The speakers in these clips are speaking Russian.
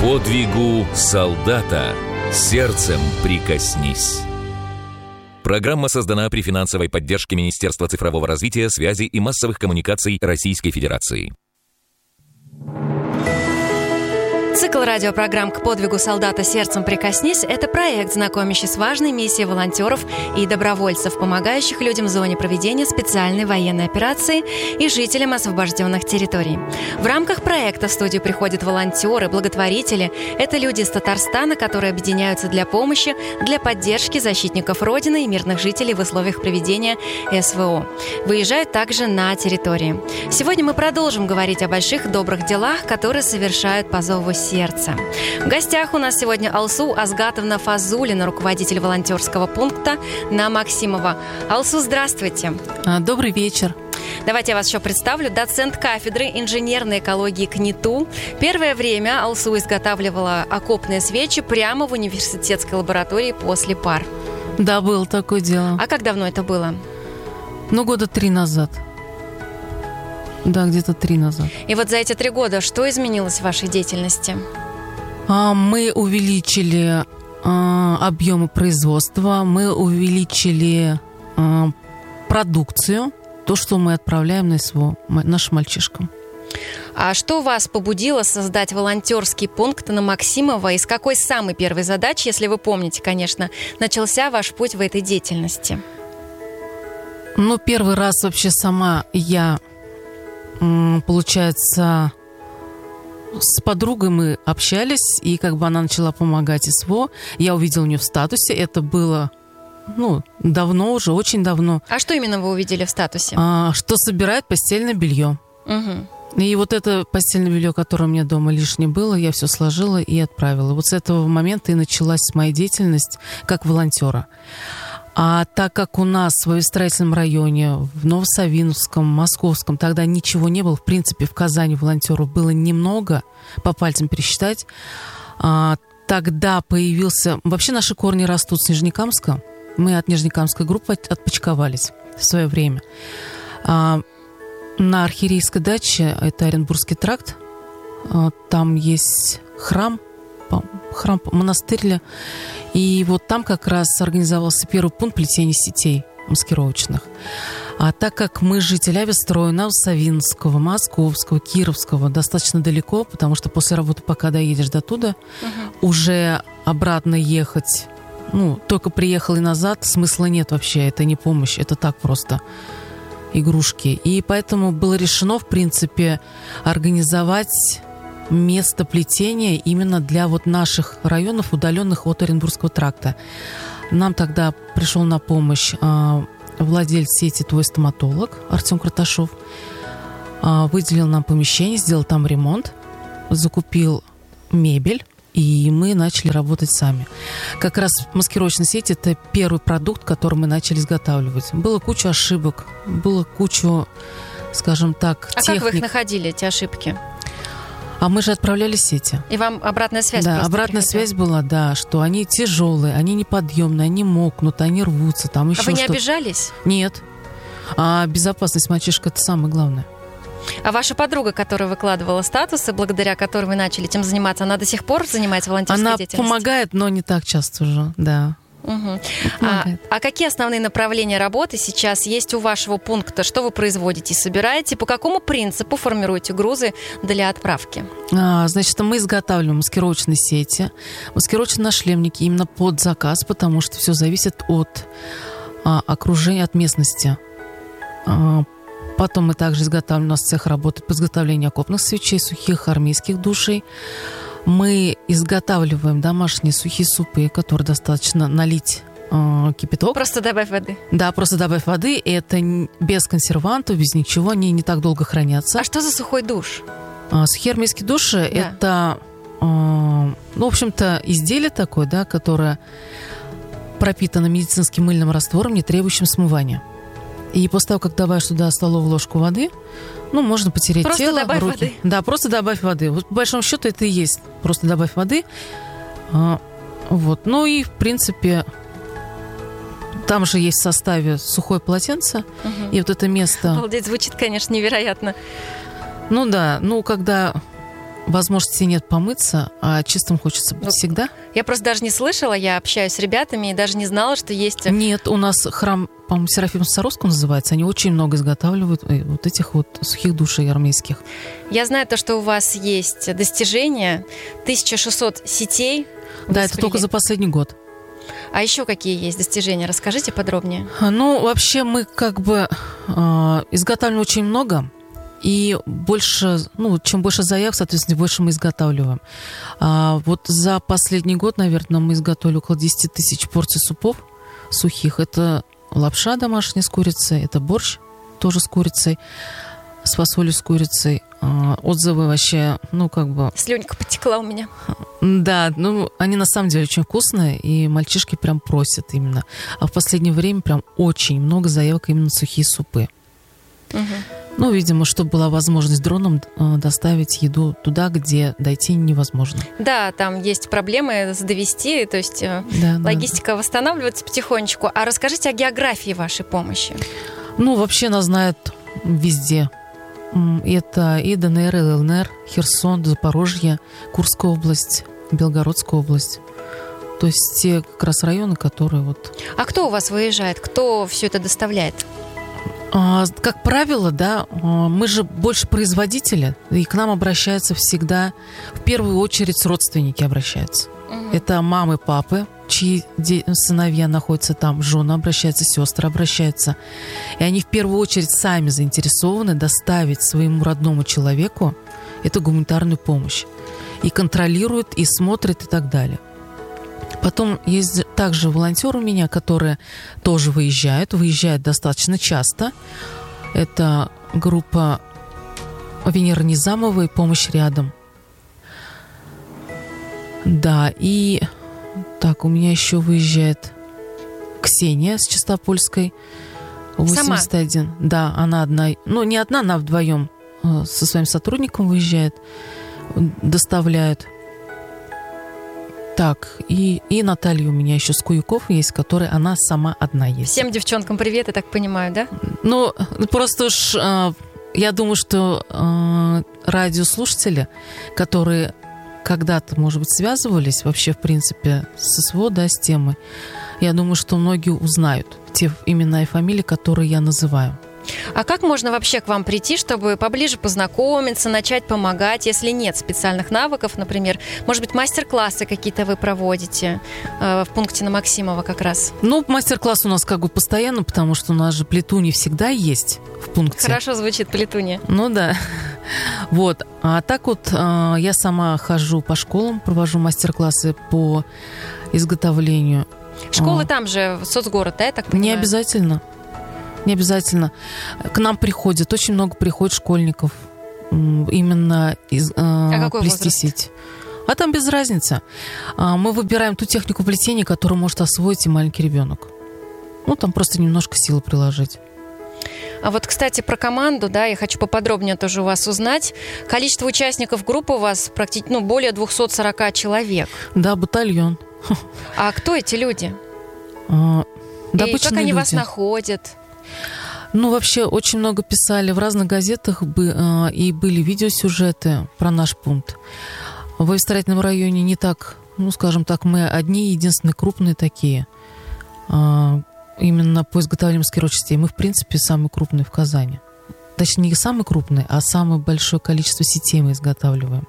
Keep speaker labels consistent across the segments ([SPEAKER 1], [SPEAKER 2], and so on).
[SPEAKER 1] подвигу солдата. Сердцем прикоснись. Программа создана при финансовой поддержке Министерства цифрового развития, связи и массовых коммуникаций Российской Федерации.
[SPEAKER 2] Цикл радиопрограмм «К подвигу солдата сердцем прикоснись» – это проект, знакомящий с важной миссией волонтеров и добровольцев, помогающих людям в зоне проведения специальной военной операции и жителям освобожденных территорий. В рамках проекта в студию приходят волонтеры, благотворители. Это люди из Татарстана, которые объединяются для помощи, для поддержки защитников Родины и мирных жителей в условиях проведения СВО. Выезжают также на территории. Сегодня мы продолжим говорить о больших добрых делах, которые совершают по зову сердца. В гостях у нас сегодня Алсу Азгатовна Фазулина, руководитель волонтерского пункта на Максимова. Алсу, здравствуйте.
[SPEAKER 3] Добрый вечер.
[SPEAKER 2] Давайте я вас еще представлю. Доцент кафедры инженерной экологии КНИТУ. Первое время Алсу изготавливала окопные свечи прямо в университетской лаборатории после пар.
[SPEAKER 3] Да, было такое дело.
[SPEAKER 2] А как давно это было?
[SPEAKER 3] Года 3 назад. Да, где-то 3 назад.
[SPEAKER 2] И вот за эти 3 года что изменилось в вашей деятельности?
[SPEAKER 3] Мы увеличили объемы производства, мы увеличили продукцию, то, что мы отправляем на СВО нашим мальчишкам.
[SPEAKER 2] А что вас побудило создать волонтерский пункт на Максимова? И с какой самой первой задачи, если вы помните, конечно, начался ваш путь в этой деятельности?
[SPEAKER 3] Первый раз вообще сама я... Получается, с подругой мы общались, и она начала помогать СВО. Я увидела у нее в статусе, это было, давно уже, очень давно.
[SPEAKER 2] А что именно вы увидели в статусе?
[SPEAKER 3] Что собирает постельное белье.
[SPEAKER 2] Угу.
[SPEAKER 3] И вот это постельное белье, которое у меня дома лишнее было, я все сложила и отправила. Вот с этого момента и началась моя деятельность как волонтера. А так как у нас в авиастроительном районе, в Новосавиновском, Московском, тогда ничего не было, в принципе, в Казани волонтеров было немного, по пальцам пересчитать, тогда появился... Вообще наши корни растут с Нижнекамска. Мы от Нижнекамской группы отпочковались в свое время. На Архиерейской даче, это Оренбургский тракт, там есть храм, монастырь. И вот там как раз организовался первый пункт плетения сетей маскировочных. А так как мы жители авиастроя Новосавинского, Московского, Кировского, достаточно далеко, потому что после работы, пока доедешь до туда, уже обратно ехать, только приехал и назад, смысла нет вообще, это не помощь, это так просто игрушки. И поэтому было решено, в принципе, организовать место плетения именно для наших районов, удаленных от Оренбургского тракта. Нам тогда пришел на помощь владелец сети «Твой стоматолог» Артем Краташов. Выделил нам помещение, сделал там ремонт, закупил мебель, и мы начали работать сами. Как раз маскировочная сеть – это первый продукт, который мы начали изготавливать. Было куча ошибок, было кучу, скажем так, техник.
[SPEAKER 2] А как вы их находили, эти ошибки?
[SPEAKER 3] А мы же отправляли сети.
[SPEAKER 2] И вам обратная связь
[SPEAKER 3] Да, обратная связь была, да, что они тяжелые, они неподъемные, они мокнут, они рвутся, там еще
[SPEAKER 2] что-то. А вы не
[SPEAKER 3] что-то.
[SPEAKER 2] обижались?
[SPEAKER 3] Нет. Безопасность мальчишка – это самое главное.
[SPEAKER 2] А ваша подруга, которая выкладывала статусы, благодаря которой вы начали этим заниматься, она до сих пор занимается волонтерской деятельностью?
[SPEAKER 3] Она помогает, но не так часто уже, да.
[SPEAKER 2] Угу. А какие основные направления работы сейчас есть у вашего пункта? Что вы производите, собираете? По какому принципу формируете грузы для отправки?
[SPEAKER 3] Значит, мы изготавливаем маскировочные сети, маскировочные нашлемники именно под заказ, потому что все зависит от окружения, от местности. Потом мы также изготавливаем, у нас цех работает по изготовлению окопных свечей, сухих армейских душей. Мы изготавливаем домашние сухие супы, которые достаточно налить кипяток.
[SPEAKER 2] Просто добавь воды.
[SPEAKER 3] Да, просто добавь воды. Это без консервантов, без ничего, они не так долго хранятся.
[SPEAKER 2] А что за сухой душ?
[SPEAKER 3] Сухие армейские души это, в общем-то, изделие такое, да, которое пропитано медицинским мыльным раствором, не требующим смывания. И после того, как добавишь туда столовую ложку воды, можно потереть
[SPEAKER 2] просто
[SPEAKER 3] тело,
[SPEAKER 2] добавь
[SPEAKER 3] руки.
[SPEAKER 2] Воды.
[SPEAKER 3] Да, просто добавь воды. Вот по большому счету это и есть. Просто добавь воды. И, в принципе, там же есть в составе сухое полотенце. И вот это место...
[SPEAKER 2] Обалдеть, звучит, конечно, невероятно.
[SPEAKER 3] Когда возможности нет помыться, а чистым хочется быть всегда.
[SPEAKER 2] Я просто даже не слышала, я общаюсь с ребятами и даже не знала, что есть...
[SPEAKER 3] Нет, у нас храм, по-моему, Серафима Саровского называется, они очень много изготавливают вот этих вот сухих душей армейских.
[SPEAKER 2] Я знаю то, что у вас есть достижения, 1600 сетей.
[SPEAKER 3] Да, это только за последний год.
[SPEAKER 2] А еще какие есть достижения? Расскажите подробнее.
[SPEAKER 3] Ну, вообще мы как бы изготавливаем очень много. И больше, чем больше заявок, соответственно, больше мы изготавливаем. Вот за последний год, наверное, мы изготовили около 10 тысяч порций супов сухих. Это лапша домашняя с курицей, это борщ тоже с курицей, с фасолью с курицей. Отзывы вообще,
[SPEAKER 2] Слюнька потекла у меня.
[SPEAKER 3] Да, они на самом деле очень вкусные, и мальчишки прям просят именно. А в последнее время прям очень много заявок именно на сухие супы.
[SPEAKER 2] Угу.
[SPEAKER 3] Видимо, чтобы была возможность дроном доставить еду туда, где дойти невозможно.
[SPEAKER 2] Да, там есть проблемы довести, то есть логистика восстанавливается потихонечку. А расскажите о географии вашей помощи.
[SPEAKER 3] Вообще нас знают везде. Это и ДНР, и ЛНР, Херсон, Запорожье, Курская область, Белгородская область. То есть те как раз районы, которые вот...
[SPEAKER 2] А кто у вас выезжает? Кто все это доставляет?
[SPEAKER 3] Как правило, мы же больше производители, и к нам обращаются всегда, в первую очередь родственники обращаются. Угу. Это мамы, папы, чьи сыновья находятся там, жены обращаются, сестры обращаются. И они в первую очередь сами заинтересованы доставить своему родному человеку эту гуманитарную помощь. И контролируют, и смотрят, и так далее. Потом есть также волонтеры у меня, которые тоже выезжают достаточно часто. Это группа Венеры Низамовой «Помощь рядом». Да, и так, у меня еще выезжает Ксения с Чистопольской, 81. Сама? Да, она одна. Не одна, она вдвоем со своим сотрудником выезжает, доставляют. Так, и Наталья у меня еще с Куюков есть, которая она сама одна есть.
[SPEAKER 2] Всем девчонкам привет, я так понимаю, да?
[SPEAKER 3] Просто уж я думаю, что радиослушатели, которые когда-то, может быть, связывались вообще, в принципе, с СВО, с темой, я думаю, что многие узнают те имена и фамилии, которые я называю.
[SPEAKER 2] А как можно вообще к вам прийти, чтобы поближе познакомиться, начать помогать, если нет специальных навыков, например? Может быть, мастер-классы какие-то вы проводите в пункте на Максимова как раз?
[SPEAKER 3] Мастер-класс у нас как бы постоянно, потому что у нас же плетуньи всегда есть в пункте.
[SPEAKER 2] Хорошо звучит плетунья.
[SPEAKER 3] Да. Вот. А так вот я сама хожу по школам, провожу мастер-классы по изготовлению.
[SPEAKER 2] Школы там же, соцгород, да, я так понимаю?
[SPEAKER 3] Не обязательно. К нам приходят, очень много приходит школьников именно плести сеть. А там без разницы. Мы выбираем ту технику плетения, которую может освоить и маленький ребенок. Там просто немножко силы приложить.
[SPEAKER 2] А вот, кстати, про команду, я хочу поподробнее тоже у вас узнать. Количество участников группы у вас практически, более 240 человек.
[SPEAKER 3] Да, батальон.
[SPEAKER 2] А кто эти люди?
[SPEAKER 3] И
[SPEAKER 2] как они вас находят?
[SPEAKER 3] Вообще очень много писали в разных газетах, и были видеосюжеты про наш пункт. В Австралийском районе не так, скажем так, мы одни, единственные крупные такие. Именно по изготовлению маскировок частей. Мы, в принципе, самые крупные в Казани. Точнее, не самые крупные, а самое большое количество сетей мы изготавливаем.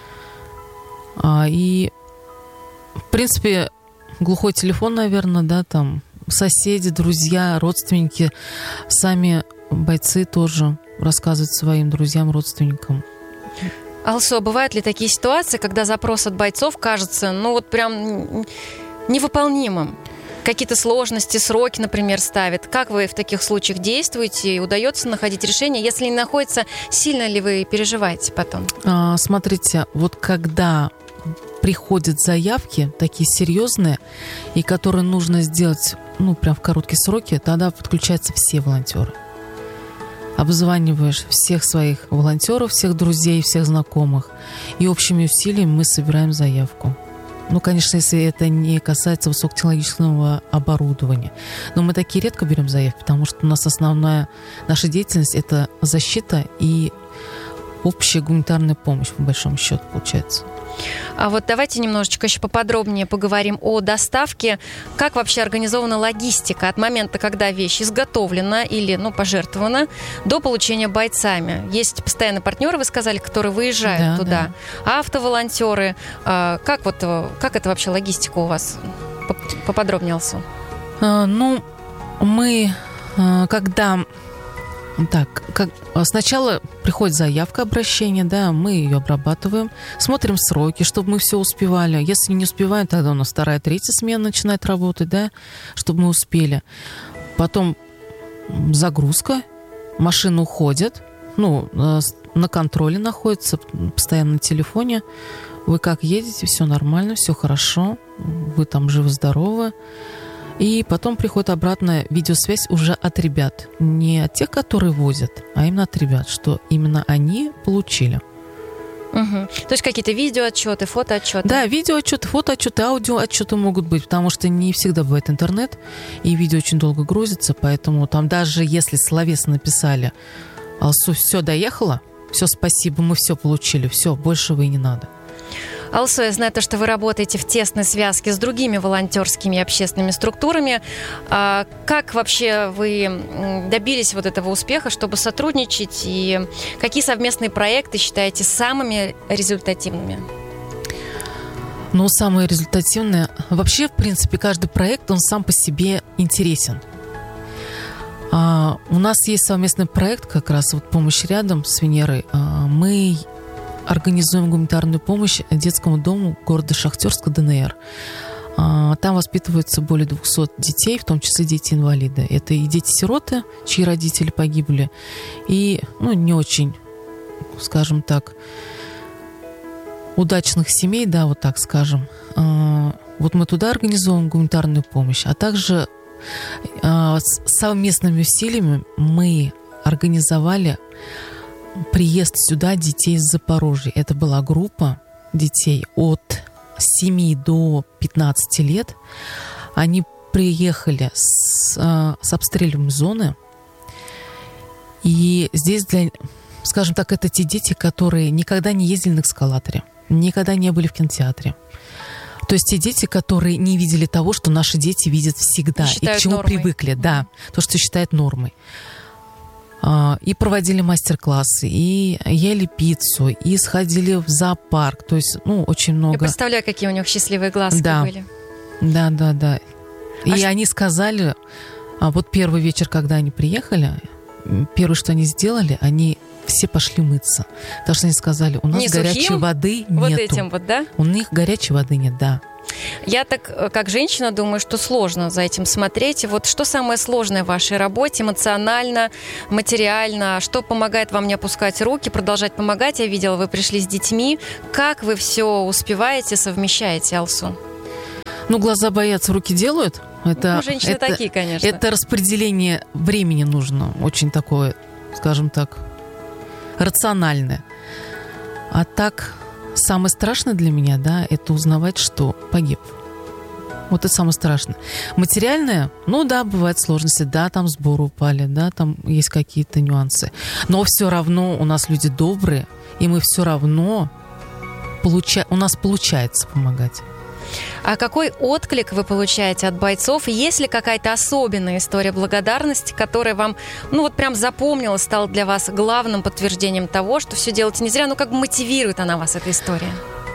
[SPEAKER 3] И, в принципе, глухой телефон, наверное, там... Соседи, друзья, родственники, сами бойцы тоже рассказывают своим друзьям, родственникам.
[SPEAKER 2] Алсу, бывают ли такие ситуации, когда запрос от бойцов кажется, прям невыполнимым? Какие-то сложности, сроки, например, ставят. Как вы в таких случаях действуете? И удается находить решение? Если не находится, сильно ли вы переживаете потом?
[SPEAKER 3] Смотрите, вот когда приходят заявки такие серьезные, и которые нужно сделать, прям в короткие сроки, тогда подключаются все волонтеры. Обзваниваешь всех своих волонтеров, всех друзей, всех знакомых, и общими усилиями мы собираем заявку. Конечно, если это не касается высокотехнологичного оборудования. Но мы такие редко берем заявки, потому что у нас основная наша деятельность – это защита и общая гуманитарная помощь, по большому счету, получается.
[SPEAKER 2] А вот давайте немножечко еще поподробнее поговорим о доставке. Как вообще организована логистика от момента, когда вещь изготовлена или пожертвована, до получения бойцами? Есть постоянные партнеры, вы сказали, которые выезжают туда. Да. Автоволонтеры. Как это вообще логистика у вас? Поподробнее, Алсу.
[SPEAKER 3] Мы, когда... сначала приходит заявка, обращение, мы ее обрабатываем, смотрим сроки, чтобы мы все успевали. Если не успеваем, тогда у нас 2-я, 3-я смена начинает работать, чтобы мы успели. Потом загрузка, машина уходит, на контроле находится, постоянно на телефоне. Вы как едете, все нормально, все хорошо, вы там живы-здоровы. И потом приходит обратная видеосвязь уже от ребят. Не от тех, которые возят, а именно от ребят, что именно они получили.
[SPEAKER 2] Угу. То есть какие-то видеоотчеты, фотоотчеты? Да,
[SPEAKER 3] видеоотчеты, фотоотчеты, аудиоотчеты могут быть, потому что не всегда бывает интернет, и видео очень долго грузится, поэтому там даже если словесно написали: «Алсу, все, доехала, все, спасибо, мы все получили, все, большего и не надо».
[SPEAKER 2] Алсу, я знаю, что вы работаете в тесной связке с другими волонтерскими и общественными структурами. Как вообще вы добились вот этого успеха, чтобы сотрудничать? И какие совместные проекты считаете самыми результативными?
[SPEAKER 3] Самое результативное... Вообще, в принципе, каждый проект, он сам по себе интересен. У нас есть совместный проект, как раз «Помощь рядом» с Венерой. Мы организуем гуманитарную помощь детскому дому города Шахтерска, ДНР. Там воспитываются более 200 детей, в том числе дети-инвалиды. Это и дети-сироты, чьи родители погибли, и не очень, скажем так, удачных семей, вот так скажем. Вот мы туда организуем гуманитарную помощь, а также совместными усилиями мы организовали приезд сюда детей из Запорожья. Это была группа детей от 7 до 15 лет. Они приехали с обстрелом зоны. И здесь, скажем так, это те дети, которые никогда не ездили на эскалаторе, никогда не были в кинотеатре. То есть те дети, которые не видели того, что наши дети видят всегда и к чему нормой. Привыкли. Да, то, что считают нормой. И проводили мастер-классы, и ели пиццу, и сходили в зоопарк. То есть, очень много...
[SPEAKER 2] Я представляю, какие у них счастливые глазки были.
[SPEAKER 3] Да. И они сказали, вот первый вечер, когда они приехали, первое, что они сделали, они все пошли мыться. Потому что они сказали, у нас горячей воды нету.
[SPEAKER 2] Вот этим да?
[SPEAKER 3] У них горячей воды нет, да.
[SPEAKER 2] Я как женщина, думаю, что сложно за этим смотреть. Вот что самое сложное в вашей работе эмоционально, материально? Что помогает вам не опускать руки, продолжать помогать? Я видела, вы пришли с детьми. Как вы все успеваете, совмещаете, Алсу?
[SPEAKER 3] Глаза боятся, руки делают.
[SPEAKER 2] Женщины такие, конечно.
[SPEAKER 3] Это распределение времени нужно. Очень такое, скажем так, рациональное. А так... Самое страшное для меня, это узнавать, что погиб. Вот это самое страшное. Материальное, бывают сложности, там сборы упали, там есть какие-то нюансы. Но все равно у нас люди добрые, и мы все равно у нас получается помогать.
[SPEAKER 2] А какой отклик вы получаете от бойцов? Есть ли какая-то особенная история благодарности, которая вам, прям запомнилась, стала для вас главным подтверждением того, что все делаете не зря? Как бы мотивирует она вас, эта история?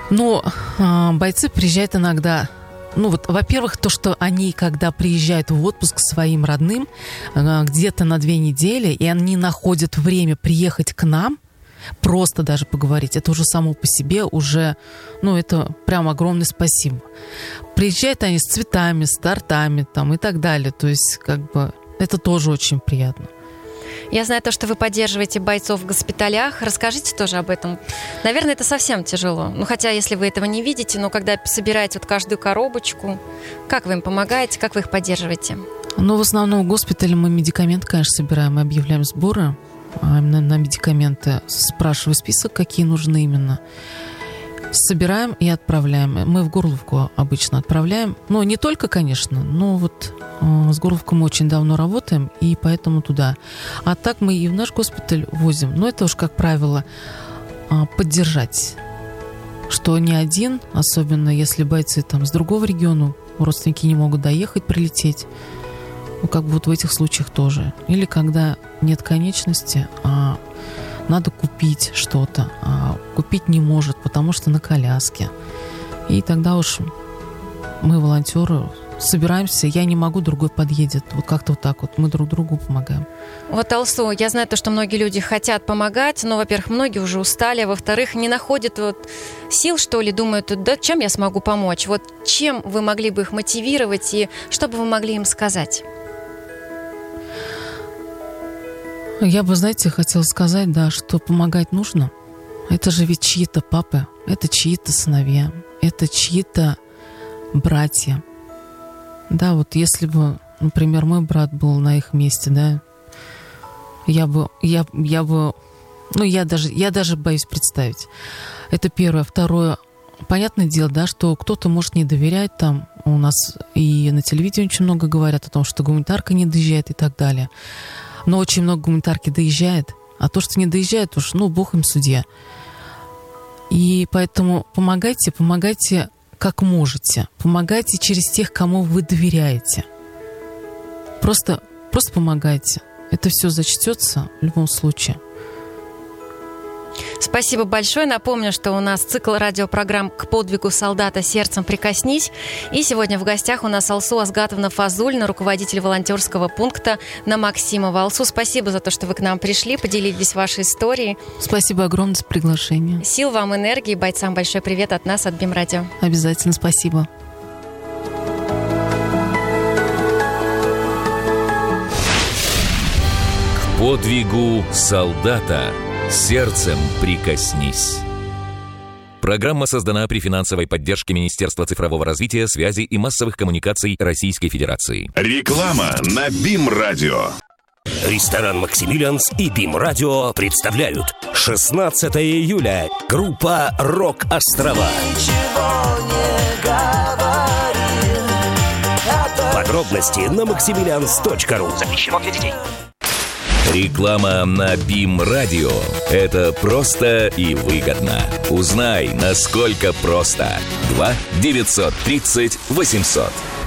[SPEAKER 3] Бойцы приезжают иногда... во-первых, то, что они, когда приезжают в отпуск к своим родным, где-то на 2 недели, и они находят время приехать к нам, просто даже поговорить, это уже само по себе уже, это прям огромное спасибо. Приезжают они с цветами, с тортами и так далее, то есть это тоже очень приятно.
[SPEAKER 2] Я знаю что вы поддерживаете бойцов в госпиталях. Расскажите тоже об этом. Наверное, это совсем тяжело. Хотя, если вы этого не видите, но когда собираете каждую коробочку, как вы им помогаете, как вы их поддерживаете?
[SPEAKER 3] В основном в госпитале мы медикаменты, конечно, собираем, мы объявляем сборы. Именно на медикаменты, спрашиваю список, какие нужны именно. Собираем и отправляем. Мы в Горловку обычно отправляем. Не только, конечно, но с Горловкой мы очень давно работаем, и поэтому туда. А так мы и в наш госпиталь возим. Это уж, как правило, поддержать, что не один, особенно если бойцы там с другого региона, родственники не могут доехать, прилететь. Как бы вот в этих случаях тоже. Или когда нет конечности, надо купить что-то, купить не может, потому что на коляске. И тогда уж мы, волонтеры, собираемся, я не могу, другой подъедет. Вот как-то вот так вот мы друг другу помогаем.
[SPEAKER 2] Вот, Алсу, я знаю, что многие люди хотят помогать, но, во-первых, многие уже устали, а во-вторых, не находят сил, что ли, думают, да чем я смогу помочь? Вот чем вы могли бы их мотивировать и что бы вы могли им сказать?
[SPEAKER 3] Я бы, знаете, хотела сказать, да, что помогать нужно. Это же ведь чьи-то папы, это чьи-то сыновья, это чьи-то братья. Да, вот если бы, например, мой брат был на их месте, да, я даже боюсь представить. Это первое. Второе, понятное дело, да, что кто-то может не доверять там. У нас и на телевидении очень много говорят о том, что гуманитарка не доезжает и так далее. Но очень много гуманитарки доезжает, а то, что не доезжает, уж, Бог им судья. И поэтому помогайте как можете. Помогайте через тех, кому вы доверяете. Просто помогайте. Это все зачтется в любом случае.
[SPEAKER 2] Спасибо большое. Напомню, что у нас цикл радиопрограмм «К подвигу солдата сердцем прикоснись». И сегодня в гостях у нас Алсу Азгатовна Фазульна, руководитель волонтерского пункта на Максимова. Алсу, спасибо за то, что вы к нам пришли, поделились вашей историей.
[SPEAKER 3] Спасибо огромное за приглашение.
[SPEAKER 2] Сил вам, энергии, бойцам большой привет от нас, от БИМ-радио.
[SPEAKER 3] Обязательно, спасибо.
[SPEAKER 1] К подвигу солдата сердцем прикоснись. Программа создана при финансовой поддержке Министерства цифрового развития, связи и массовых коммуникаций Российской Федерации.
[SPEAKER 4] Реклама на БИМ-радио.
[SPEAKER 5] Ресторан «Максимилианс» и БИМ-радио представляют 16 июля. Группа «Рок-Острова». Подробности на maximilians.ru. Запрещено для детей.
[SPEAKER 1] Реклама на БИМ-радио – это просто и выгодно. Узнай, насколько просто. 2 930 800.